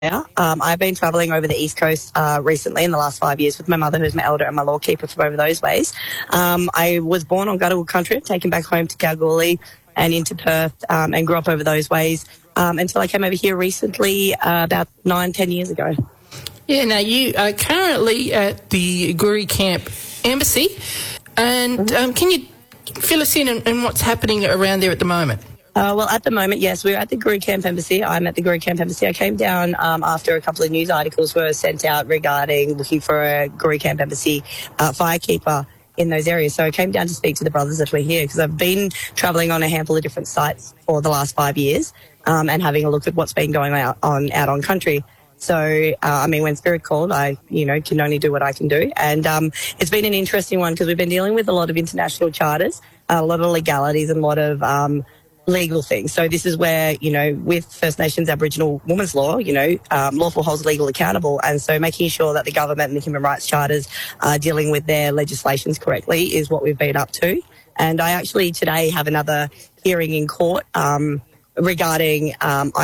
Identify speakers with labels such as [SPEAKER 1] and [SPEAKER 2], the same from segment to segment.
[SPEAKER 1] I've been travelling over the East Coast recently in the last 5 years with my mother, who's my elder, and my law keeper from over those ways. I was born on Gadigal country, taken back home to Kalgoorlie and into Perth, and grew up over those ways until I came over here recently about 9-10 years ago.
[SPEAKER 2] Yeah, now you are currently at the Guri Camp Embassy, and can you fill us in on what's happening around there at the moment?
[SPEAKER 1] Well, at the moment, yes, we're at the Guri Camp Embassy. I'm at the Guri Camp Embassy. I came down after a couple of news articles were sent out regarding looking for a Guri Camp Embassy firekeeper in those areas. So I came down to speak to the brothers that were here because I've been travelling on a handful of different sites for the last 5 years and having a look at what's been going out on country. So, when Spirit called, I, can only do what I can do. And it's been an interesting one because we've been dealing with a lot of international charters, a lot of legalities and a lot of legal things. So this is where, with First Nations Aboriginal women's law, lawful holds legal accountable. And so making sure that the government and the human rights charters are dealing with their legislations correctly is what we've been up to. And I actually today have another hearing in court regarding,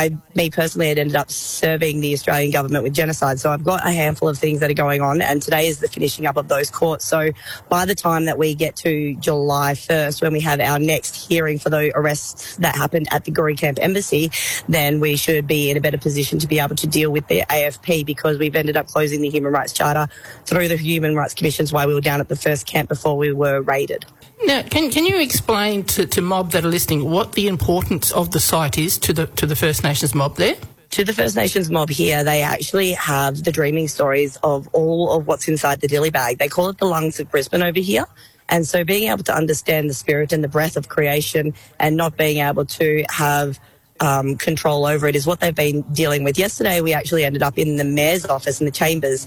[SPEAKER 1] me personally had ended up serving the Australian government with genocide. So I've got a handful of things that are going on, and today is the finishing up of those courts. So by the time that we get to July 1st, when we have our next hearing for the arrests that happened at the Guri Camp Embassy, then we should be in a better position to be able to deal with the AFP, because we've ended up closing the Human Rights Charter through the Human Rights Commissions while we were down at the first camp before we were raided.
[SPEAKER 2] Now, can you explain to mob that are listening what the importance of the site is to the First Nations mob there?
[SPEAKER 1] To the First Nations mob here, they actually have the dreaming stories of all of what's inside the dilly bag. They call it the lungs of Brisbane over here. And so being able to understand the spirit and the breath of creation and not being able to have control over it is what they've been dealing with. Yesterday, we actually ended up in the Mayor's office in the Chambers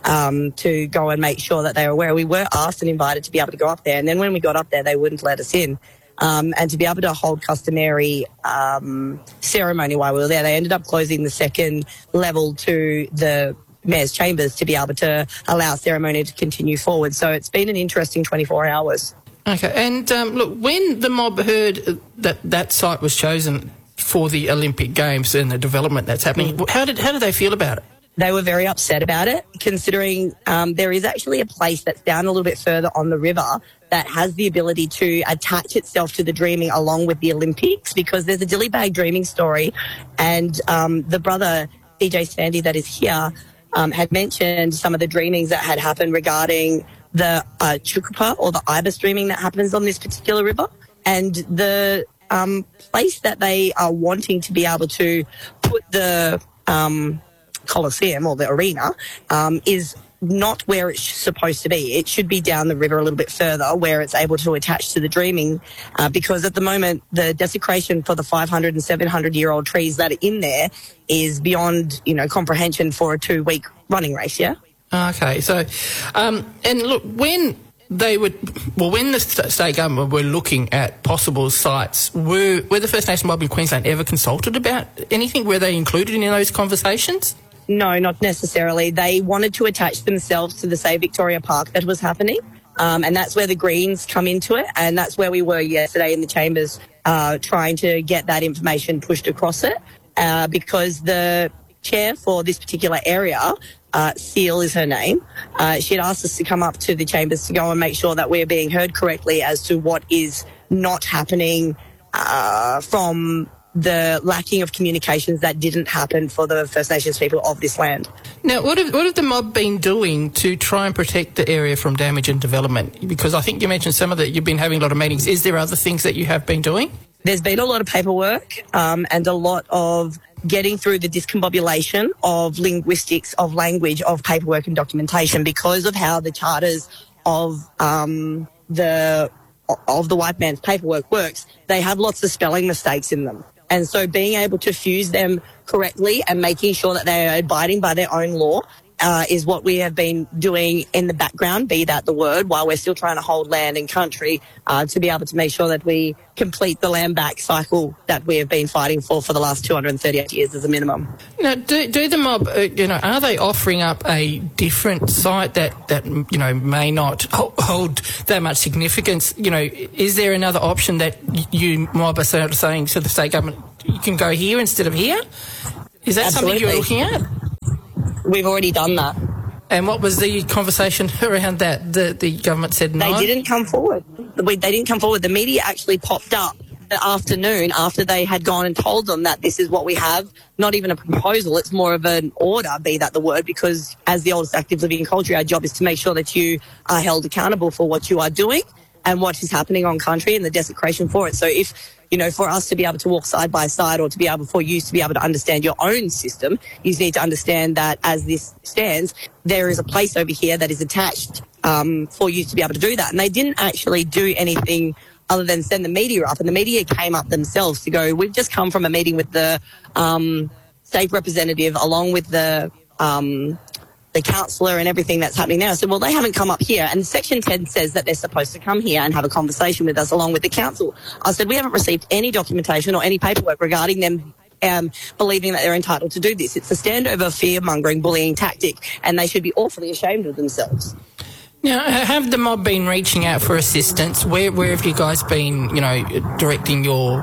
[SPEAKER 1] to go and make sure that they were aware. We were asked and invited to be able to go up there, and then when we got up there, they wouldn't let us in. And to be able to hold customary ceremony while we were there, they ended up closing the second level to the Mayor's Chambers to be able to allow ceremony to continue forward. So it's been an interesting 24 hours.
[SPEAKER 2] Okay, and look, when the mob heard that site was chosen for the Olympic Games and the development that's happening, how did they feel about it?
[SPEAKER 1] They were very upset about it, considering there is actually a place that's down a little bit further on the river that has the ability to attach itself to the dreaming along with the Olympics, because there's a Dillybag dreaming story, and the brother, DJ Sandy, that is here, had mentioned some of the dreamings that had happened regarding the Chukupa or the ibis dreaming that happens on this particular river, and the place that they are wanting to be able to put the Coliseum or the arena is not where it's supposed to be. It should be down the river a little bit further where it's able to attach to the dreaming, because at the moment the desecration for the 500 and 700-year-old trees that are in there is beyond, comprehension for a 2-week running race, yeah?
[SPEAKER 2] Okay, so, and look, when the state government were looking at possible sites, were the First Nation mob in Queensland ever consulted about anything? Were they included in those conversations?
[SPEAKER 1] No, not necessarily. They wanted to attach themselves to the Save Victoria Park that was happening, and that's where the Greens come into it, and that's where we were yesterday in the Chambers trying to get that information pushed across it, because the chair for this particular area, Seal is her name, she had asked us to come up to the Chambers to go and make sure that we're being heard correctly as to what is not happening from the lacking of communications that didn't happen for the First Nations people of this land.
[SPEAKER 2] Now, what have the mob been doing to try and protect the area from damage and development? Because I think you mentioned some of that, you've been having a lot of meetings. Is there other things that you have been doing?
[SPEAKER 1] There's been a lot of paperwork and a lot of getting through the discombobulation of linguistics, of language, of paperwork and documentation, because of how the charters of the white man's paperwork works. They have lots of spelling mistakes in them. And so being able to fuse them correctly and making sure that they are abiding by their own law is what we have been doing in the background, be that the word, while we're still trying to hold land and country to be able to make sure that we complete the land back cycle that we have been fighting for the last 238 years as a minimum.
[SPEAKER 2] Now, do the mob, are they offering up a different site that may not hold that much significance? Is there another option that you mob are saying to the state government, you can go here instead of here? Is that
[SPEAKER 1] Absolutely.
[SPEAKER 2] something you're looking at?
[SPEAKER 1] We've already done that.
[SPEAKER 2] And what was the conversation around that? The government said no?
[SPEAKER 1] They didn't come forward. They didn't come forward. The media actually popped up the afternoon after they had gone and told them that this is what we have, not even a proposal, it's more of an order, be that the word, because as the oldest active living country, our job is to make sure that you are held accountable for what you are doing and what is happening on country and the desecration for it. So if, for us to be able to walk side by side or to be able for you to be able to understand your own system, you need to understand that as this stands, there is a place over here that is attached for you to be able to do that. And they didn't actually do anything other than send the media up. And the media came up themselves to go, we've just come from a meeting with the state representative along with the councillor and everything that's happening now. I said, well, they haven't come up here. And Section 10 says that they're supposed to come here and have a conversation with us along with the council. I said, we haven't received any documentation or any paperwork regarding them believing that they're entitled to do this. It's a standover, fear-mongering, bullying tactic, and they should be awfully ashamed of themselves.
[SPEAKER 2] Now, have the mob been reaching out for assistance? Where have you guys been, directing your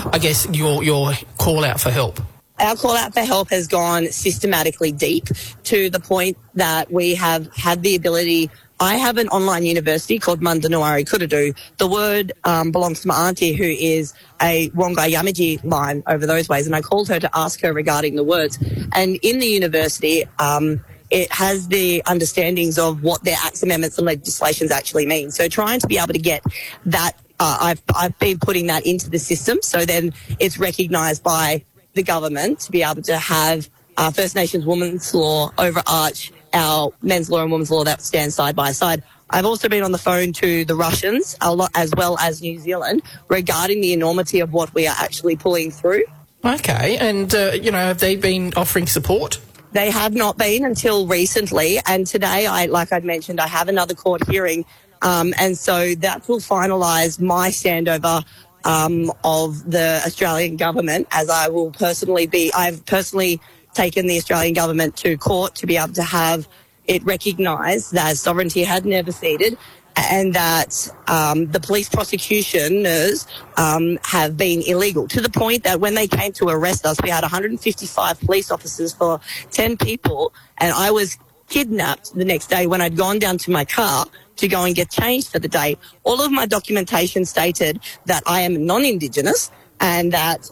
[SPEAKER 2] call out for help?
[SPEAKER 1] Our call out for help has gone systematically deep to the point that we have had the ability. I have an online university called Mundanuwari Kurudu. The word belongs to my auntie, who is a Wongai Yamaji line over those ways, and I called her to ask her regarding the words. And in the university, it has the understandings of what their acts, amendments and legislations actually mean. So trying to be able to get that, I've been putting that into the system, so then it's recognised by the government to be able to have First Nations women's law overarch our men's law and women's law that stand side by side. I've also been on the phone to the Russians a lot, as well as New Zealand, regarding the enormity of what we are actually pulling through.
[SPEAKER 2] Okay, and, have they been offering support?
[SPEAKER 1] They have not been until recently, and today, like I'd mentioned, I have another court hearing, and so that will finalise my standover of the Australian government, as I will personally be. I've personally taken the Australian government to court to be able to have it recognised that sovereignty had never ceded, and that the police prosecutioners have been illegal, to the point that when they came to arrest us, we had 155 police officers for 10 people, and I was kidnapped the next day when I'd gone down to my car to go and get changed for the day. All of my documentation stated that I am non-Indigenous and that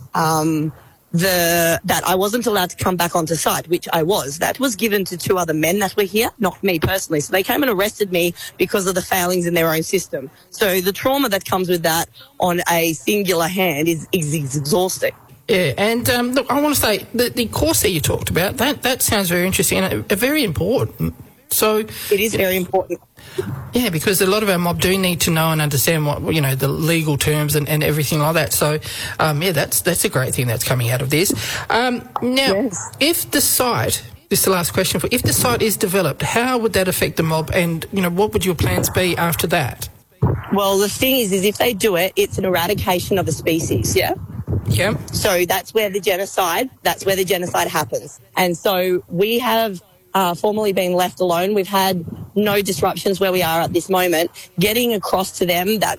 [SPEAKER 1] that I wasn't allowed to come back onto site, which I was. That was given to two other men that were here, not me personally. So they came and arrested me because of the failings in their own system. So the trauma that comes with that on a singular hand is exhausting.
[SPEAKER 2] Yeah, and look, I want to say the course that you talked about, that sounds very interesting and very important. So
[SPEAKER 1] it is very important.
[SPEAKER 2] Yeah, because a lot of our mob do need to know and understand what, the legal terms and everything like that. So, that's a great thing that's coming out of this. Now,
[SPEAKER 1] yes.
[SPEAKER 2] If the site, this is the last question if the site is developed, how would that affect the mob, and, what would your plans be after that?
[SPEAKER 1] Well, the thing is if they do it, it's an eradication of a species, yeah?
[SPEAKER 2] Yeah.
[SPEAKER 1] So that's where the genocide happens. And so we have formally been left alone. We've had no disruptions where we are at this moment. Getting across to them that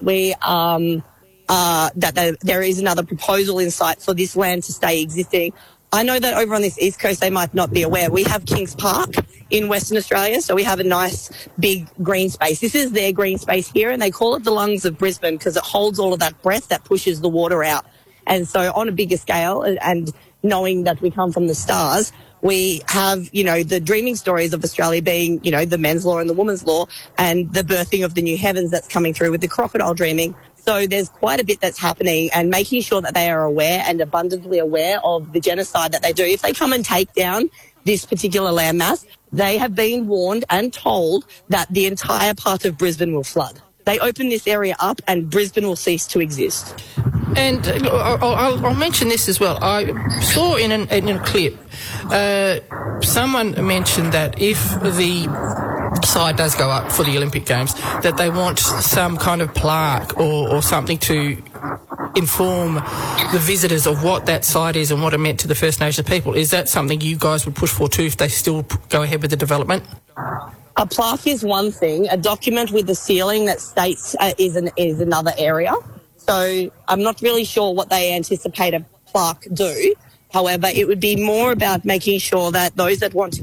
[SPEAKER 1] there is another proposal in sight for this land to stay existing. I know that over on this East Coast they might not be aware. We have Kings Park in Western Australia, so we have a nice big green space. This is their green space here, and they call it the lungs of Brisbane because it holds all of that breath that pushes the water out. And so on a bigger scale, and knowing that we come from the stars, we have, the dreaming stories of Australia being, the men's law and the women's law, and the birthing of the new heavens that's coming through with the crocodile dreaming. So there's quite a bit that's happening, and making sure that they are aware and abundantly aware of the genocide that they do. If they come and take down this particular landmass, they have been warned and told that the entire part of Brisbane will flood. They open this area up and Brisbane will cease to exist.
[SPEAKER 2] And I'll mention this as well. I saw in a clip, someone mentioned that if the side does go up for the Olympic Games, that they want some kind of plaque or something to inform the visitors of what that site is and what it meant to the First Nations people. Is that something you guys would push for too if they still go ahead with the development?
[SPEAKER 1] A plaque is one thing. A document with the ceiling that states is another area. So I'm not really sure what they anticipate a plaque do. However, it would be more about making sure that those that want to